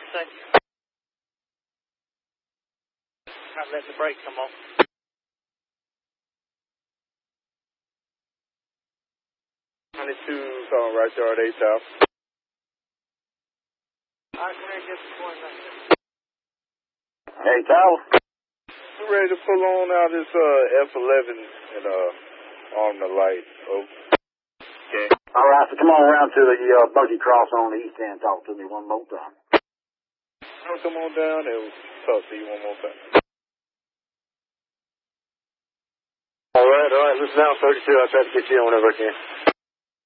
say? Not letting the brake come off. On right yard 8 south. Alright, come here, get the point right there. Hey, Tower. We're ready to pull on out this F11 and arm the light. Oh. Okay. All right, so come on around to the buggy cross on the east end. Talk to me one more time. I'll come on down and talk to you one more time. All right. Listen out, 32. I'll try to get you in whenever I can.